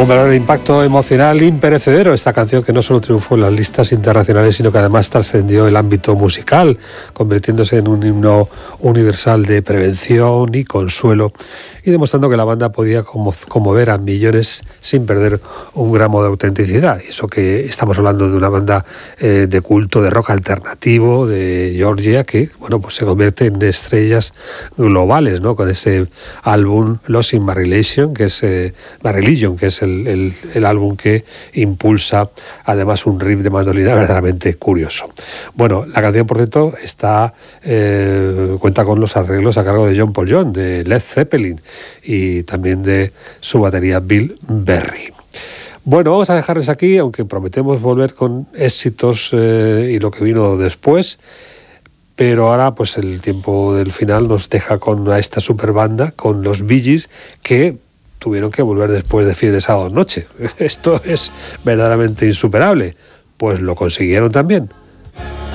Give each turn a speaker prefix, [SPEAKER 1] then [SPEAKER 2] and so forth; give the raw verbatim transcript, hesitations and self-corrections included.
[SPEAKER 1] Un verdadero impacto emocional imperecedero, esta canción que no solo triunfó en las listas internacionales, sino que además trascendió el ámbito musical, convirtiéndose en un himno universal de prevención y consuelo, y demostrando que la banda podía conmover a millones sin perder un gramo de autenticidad. Y eso que estamos hablando de una banda eh, de culto, de rock alternativo, de Georgia, que bueno, pues se convierte en estrellas globales, ¿no? Con ese álbum Lost in My Religion, que es eh, My Religion, que es el, el, el álbum que impulsa además un riff de mandolina verdaderamente curioso. Bueno, la canción, por cierto, está eh, cuenta con los arreglos a cargo de John Paul Jones, de Led Zeppelin, y también de su batería Bill Berry. Bueno, vamos a dejarles aquí, aunque prometemos volver con éxitos eh, y lo que vino después, pero ahora pues el tiempo del final nos deja con a esta super banda, con los Bee Gees, que tuvieron que volver después de Fiebre Sábado Noche. Esto es verdaderamente insuperable. Pues lo consiguieron también.